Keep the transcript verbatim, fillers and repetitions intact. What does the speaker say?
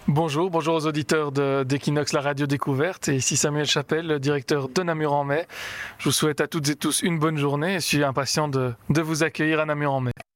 Bonjour, bonjour aux auditeurs de, d'Equinox, la radio découverte. Et ici Samuel Chapelle, le directeur de Namur-en-Mai. Je vous souhaite à toutes et tous une bonne journée et je suis impatient de, de vous accueillir à Namur-en-Mai.